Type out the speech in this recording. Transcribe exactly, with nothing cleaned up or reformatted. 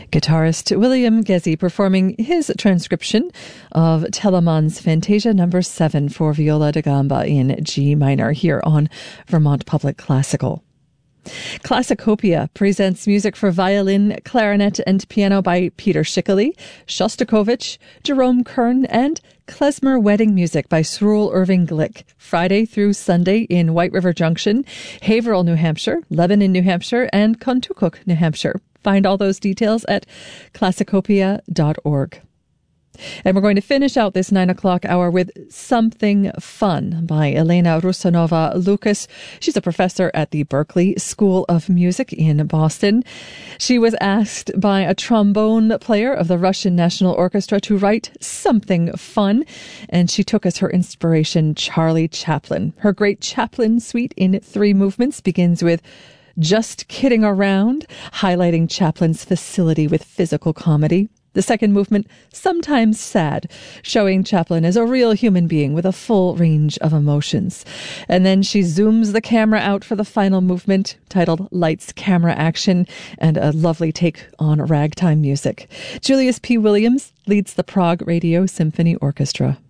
Guitarist William Gesey performing his transcription of Telemann's Fantasia number seven for viola da gamba in G minor here on Vermont Public Classical. Classicopia presents music for violin, clarinet, and piano by Peter Schickele, Shostakovich, Jerome Kern, and klezmer wedding music by Sroul Irving Glick, Friday through Sunday in White River Junction, Haverhill, New Hampshire, Lebanon, New Hampshire, and Contoocook, New Hampshire. Find all those details at classicopia dot org. And we're going to finish out this nine o'clock hour with Something Fun by Elena Rusanova Lucas. She's a professor at the Berklee School of Music in Boston. She was asked by a trombone player of the Russian National Orchestra to write something fun, and she took as her inspiration Charlie Chaplin. Her great Chaplin suite in three movements begins with Just Kidding Around, highlighting Chaplin's facility with physical comedy. The second movement, Sometimes Sad, showing Chaplin as a real human being with a full range of emotions. And then she zooms the camera out for the final movement, titled Lights, Camera, Action, and a lovely take on ragtime music. Julius P. Williams leads the Prague Radio Symphony Orchestra.